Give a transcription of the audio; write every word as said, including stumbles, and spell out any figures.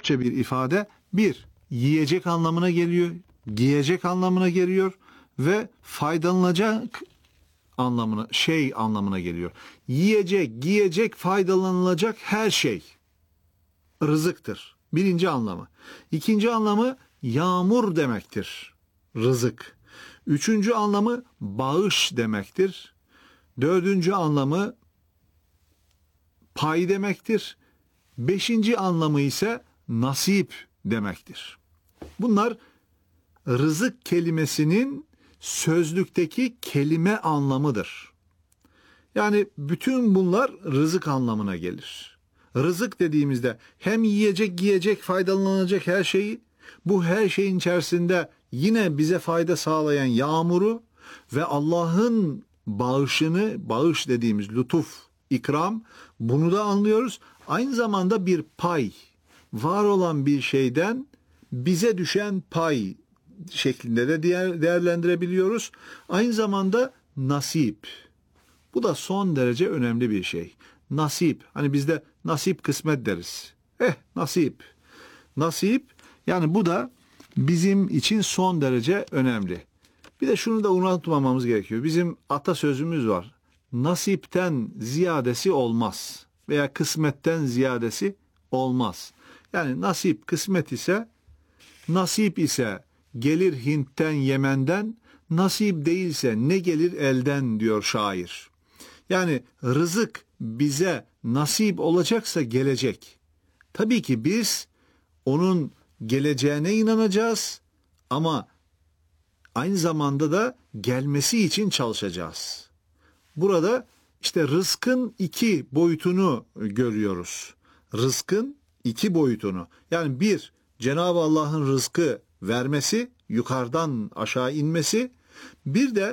Arapça bir ifade. Bir, yiyecek anlamına geliyor, giyecek anlamına geliyor ve faydalanacak anlamına, şey anlamına geliyor. Yiyecek, giyecek, faydalanılacak her şey rızıktır. Birinci anlamı. İkinci anlamı yağmur demektir. Rızık. Üçüncü anlamı bağış demektir. Dördüncü anlamı pay demektir. Beşinci anlamı ise nasip demektir. Bunlar rızık kelimesinin sözlükteki kelime anlamıdır. Yani bütün bunlar rızık anlamına gelir. Rızık dediğimizde hem yiyecek, giyecek, faydalanacak her şeyi, bu her şeyin içerisinde yine bize fayda sağlayan yağmuru ve Allah'ın bağışını, bağış dediğimiz lütuf, ikram, bunu da anlıyoruz. Aynı zamanda bir pay, var olan bir şeyden bize düşen pay şeklinde de değerlendirebiliyoruz. Aynı zamanda nasip. Bu da son derece önemli bir şey. Nasip. Hani bizde nasip kısmet deriz. Eh nasip. Nasip yani bu da bizim için son derece önemli. Bir de şunu da unutmamamız gerekiyor. Bizim atasözümüz var. Nasipten ziyadesi olmaz veya kısmetten ziyadesi olmaz. Yani nasip kısmet ise, nasip ise gelir Hint'ten Yemen'den, nasip değilse ne gelir elden diyor şair. Yani rızık bize nasip olacaksa gelecek. Tabii ki biz onun geleceğine inanacağız ama aynı zamanda da gelmesi için çalışacağız. Burada işte rızkın iki boyutunu görüyoruz. Rızkın iki boyutunu. Yani bir, Cenab-ı Allah'ın rızkı vermesi, yukarıdan aşağı inmesi, bir de